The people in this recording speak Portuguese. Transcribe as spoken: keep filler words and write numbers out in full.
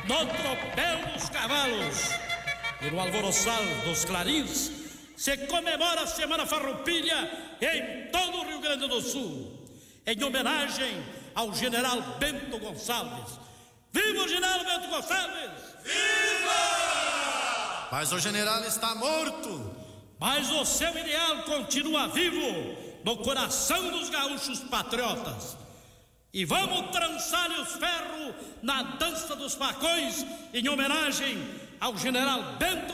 no tropel dos cavalos e no alvoroçal dos clarins, se comemora a Semana Farroupilha em todo o Rio Grande do Sul, em homenagem ao General Bento Gonçalves. Viva o General Bento Gonçalves! Viva! Mas o general está morto. Mas o seu ideal continua vivo no coração dos gaúchos patriotas. E vamos trançar-lhe os ferros na dança dos facões em homenagem ao General Bento